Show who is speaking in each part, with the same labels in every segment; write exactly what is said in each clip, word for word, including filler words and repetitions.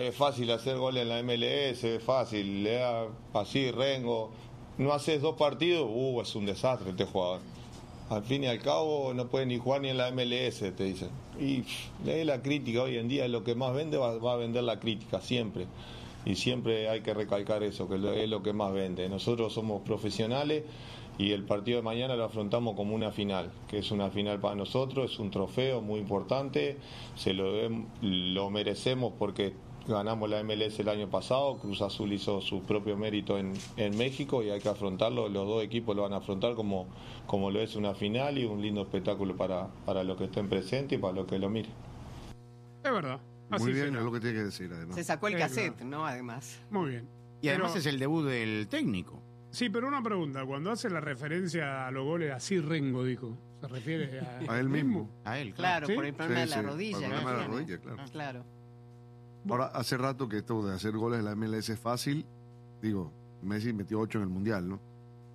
Speaker 1: Es fácil hacer goles en la M L S, es fácil, le da así, Rengo. No haces dos partidos, uh, es un desastre este jugador. Al fin y al cabo no puede ni jugar ni en la M L S, te dicen. Y lee la crítica hoy en día, lo que más vende va, va a vender la crítica, siempre. Y siempre hay que recalcar eso, que es lo que más vende. Nosotros somos profesionales y el partido de mañana lo afrontamos como una final, que es una final para nosotros, es un trofeo muy importante, se lo, lo merecemos porque ganamos la M L S el año pasado, Cruz Azul hizo su propio mérito en, en México y hay que afrontarlo, los dos equipos lo van a afrontar como, como lo es una final y un lindo espectáculo para, para los que estén presentes y para los que lo miren.
Speaker 2: Es verdad. Así
Speaker 3: Muy bien,
Speaker 2: será.
Speaker 3: es lo que tiene que decir además.
Speaker 4: Se sacó el
Speaker 2: Eh,
Speaker 4: cassette,
Speaker 2: claro.
Speaker 4: ¿no? Además.
Speaker 2: Muy bien.
Speaker 5: Y además
Speaker 2: Pero-
Speaker 5: es el debut del técnico.
Speaker 2: Sí, pero una pregunta. Cuando hace la referencia a los goles, así Rengo dijo, ¿se refiere a,
Speaker 3: A él mismo.
Speaker 5: A él,
Speaker 4: Claro,
Speaker 2: ¿Sí?
Speaker 4: por el problema
Speaker 3: Sí,
Speaker 4: de la
Speaker 3: sí,
Speaker 4: rodilla.
Speaker 3: por el problema de la
Speaker 4: ¿no?
Speaker 3: rodilla, claro.
Speaker 4: Claro.
Speaker 3: Ahora, hace rato que esto de hacer goles en la M L S es fácil. Digo, Messi metió ocho en el Mundial, ¿no?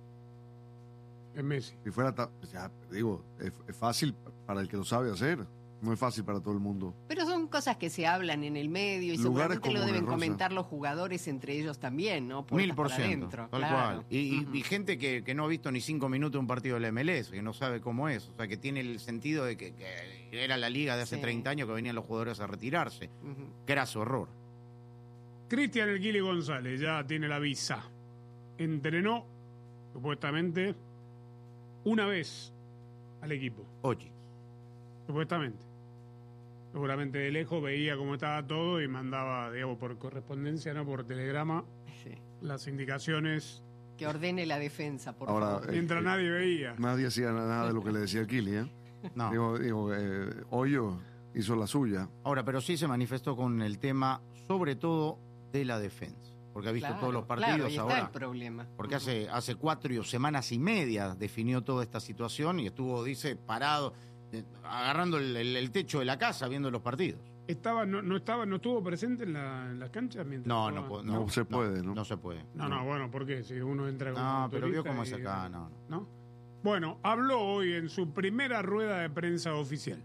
Speaker 2: Es Messi?
Speaker 3: Si fuera, ta- ya, digo, es, es fácil para el que lo sabe hacer. No es fácil para todo el mundo.
Speaker 4: Pero son cosas que se hablan en el medio y
Speaker 3: Lugares
Speaker 4: seguramente lo
Speaker 3: como
Speaker 4: deben
Speaker 3: La Rosa.
Speaker 4: comentar los jugadores entre ellos también, ¿no?
Speaker 5: Mil
Speaker 4: Puertas
Speaker 5: por
Speaker 4: para
Speaker 5: ciento,
Speaker 4: adentro,
Speaker 5: tal
Speaker 4: claro.
Speaker 5: cual. Y, y-
Speaker 4: Ujú.
Speaker 5: y gente que, que no ha visto ni cinco minutos de un partido de la M L S, que no sabe cómo es. O sea, que tiene el sentido de que, que era la liga de hace
Speaker 4: Sí.
Speaker 5: treinta años que venían los jugadores a retirarse.
Speaker 4: Ujú.
Speaker 5: Graso error.
Speaker 2: Cristian El Guili González ya tiene la visa. Entrenó, supuestamente, una vez al equipo.
Speaker 5: Oye.
Speaker 2: Supuestamente. Seguramente de lejos veía cómo estaba todo y mandaba, digamos, por correspondencia, no por telegrama,
Speaker 4: Sí.
Speaker 2: las indicaciones
Speaker 4: Que ordene la defensa, por
Speaker 3: Ahora,
Speaker 4: favor.
Speaker 3: eh,
Speaker 2: mientras
Speaker 3: eh,
Speaker 2: nadie veía.
Speaker 3: Nadie hacía nada de lo que le decía el Kili, ¿eh?
Speaker 5: No.
Speaker 3: Digo, digo eh, Hoyo hizo la suya.
Speaker 5: Ahora, pero sí se manifestó con el tema, sobre todo, de la defensa. Porque ha visto
Speaker 4: Claro,
Speaker 5: todos los
Speaker 4: claro,
Speaker 5: partidos
Speaker 4: ahí está
Speaker 5: ahora.
Speaker 4: el problema.
Speaker 5: Porque
Speaker 4: Ujú.
Speaker 5: hace, hace cuatro semanas y media definió toda esta situación y estuvo, dice, parado, eh, agarrando el, el- el techo de la casa viendo los partidos.
Speaker 2: Estaba, no, no estaba, no estuvo presente en, la, en las canchas mientras
Speaker 5: No,
Speaker 2: jugaba?
Speaker 5: no, puedo-
Speaker 3: No se puede, ¿no?
Speaker 5: No se puede.
Speaker 2: No, no, bueno, ¿por qué? Si uno entra como
Speaker 5: No, pero vio
Speaker 2: turista
Speaker 5: cómo es
Speaker 2: y-
Speaker 5: acá, no, no.
Speaker 2: ¿No? Bueno, habló hoy en su primera rueda de prensa oficial.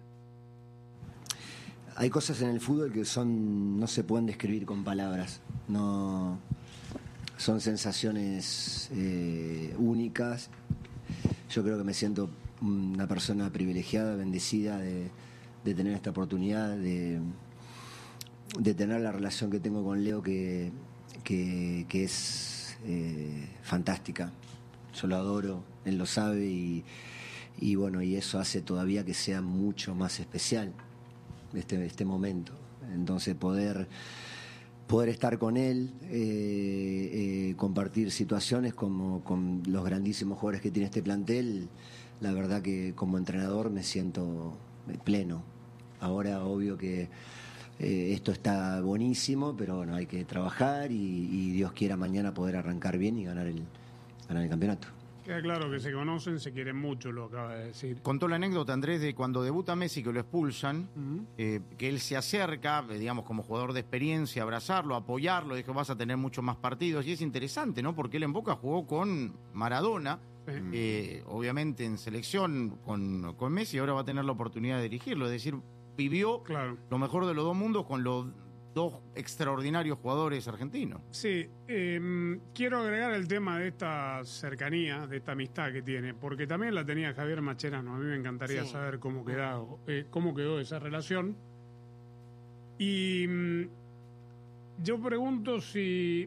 Speaker 6: Hay cosas en el fútbol que son no se pueden describir con palabras. No son sensaciones eh, únicas. Yo creo que me siento una persona privilegiada, bendecida de, de tener esta oportunidad, de, de tener la relación que tengo con Leo, que, que, que es eh, fantástica. Yo lo adoro, él lo sabe y, y bueno, y eso hace todavía que sea mucho más especial este, este momento. Entonces poder poder estar con él, eh, eh, compartir situaciones como con los grandísimos jugadores que tiene este plantel, la verdad que como entrenador me siento pleno. Ahora obvio que eh, esto está buenísimo, pero bueno, hay que trabajar y, y Dios quiera mañana poder arrancar bien y ganar el, ganar el campeonato.
Speaker 2: Queda claro que se conocen, se quieren mucho, lo acaba de decir.
Speaker 5: Contó la anécdota, Andrés, de cuando debuta Messi, que lo expulsan,
Speaker 2: Ujú.
Speaker 5: eh, que él se acerca, eh, digamos, como jugador de experiencia, a abrazarlo, a apoyarlo, dijo, vas a tener muchos más partidos. Y es interesante, ¿no? Porque él en Boca jugó con Maradona,
Speaker 2: Sí.
Speaker 5: eh, obviamente en selección con, con Messi, ahora va a tener la oportunidad de dirigirlo. Es decir, vivió
Speaker 2: Claro.
Speaker 5: lo mejor de los dos mundos con los dos extraordinarios jugadores argentinos.
Speaker 2: Sí, eh, quiero agregar el tema de esta cercanía, de esta amistad que tiene, porque también la tenía Javier Macherano. A mí me encantaría
Speaker 4: Sí.
Speaker 2: saber cómo quedó, eh, cómo quedó esa relación. Y mm, yo pregunto si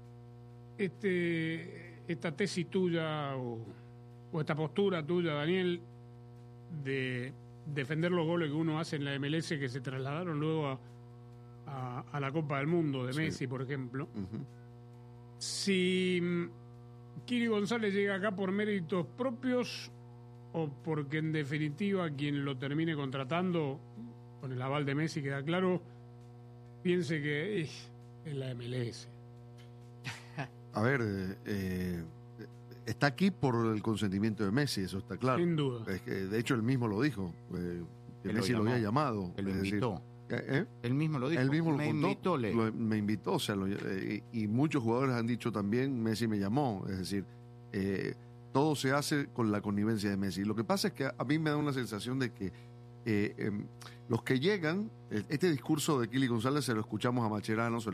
Speaker 2: este, esta tesis tuya o, o esta postura tuya, Daniel, de defender los goles que uno hace en la M L S que se trasladaron luego a, a, a la Copa del Mundo de
Speaker 3: Sí.
Speaker 2: Messi, por ejemplo.
Speaker 3: Ujú.
Speaker 2: Si mm, Kiri González llega acá por méritos propios o porque en definitiva quien lo termine contratando, con el aval de Messi queda claro, piense que eh, es la M L S.
Speaker 3: A ver, eh, eh, está aquí por el consentimiento de Messi, eso está claro.
Speaker 2: Sin duda.
Speaker 3: Es que, de hecho, él mismo lo dijo, eh, que
Speaker 5: Él lo
Speaker 3: Messi lo,
Speaker 5: llamó.
Speaker 3: había llamado.
Speaker 5: Él lo
Speaker 3: es decir,
Speaker 5: invitó.
Speaker 3: ¿eh?
Speaker 5: Él mismo lo dijo.
Speaker 3: Él mismo lo
Speaker 5: me
Speaker 3: contó,
Speaker 5: invitó, le-
Speaker 3: lo- me invitó, o sea, lo- eh, y muchos jugadores han dicho también, Messi me llamó, es decir, eh, todo se hace con la connivencia de Messi. Lo que pasa es que a mí me da una sensación de que eh, eh, los que llegan, este discurso de Kili González se lo escuchamos a Macherano, se